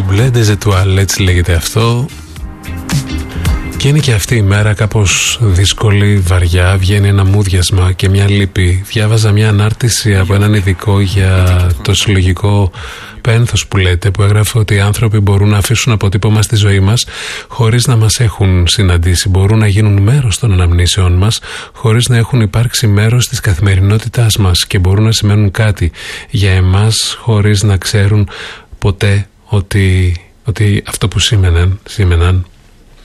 Bleu des Étoiles, έτσι λέγεται αυτό. Και είναι και αυτή η μέρα κάπως δύσκολη, βαριά. Βγαίνει ένα μούδιασμα και μια λύπη. Διάβαζα μια ανάρτηση από έναν ειδικό για το συλλογικό πένθος που λέτε, που έγραφε ότι οι άνθρωποι μπορούν να αφήσουν αποτύπωμα στη ζωή μας χωρίς να μας έχουν συναντήσει. Μπορούν να γίνουν μέρος των αναμνήσεών μας χωρίς να έχουν υπάρξει μέρος της καθημερινότητάς μας και μπορούν να σημαίνουν κάτι για εμάς χωρίς να ξέρουν ποτέ ότι αυτό που σήμαιναν